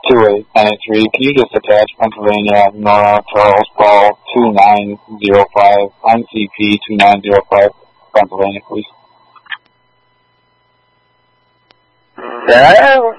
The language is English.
2893. Can you just attach Pennsylvania, Nora Charles Paul 2905, NCP 2905, Pennsylvania, please? Yeah,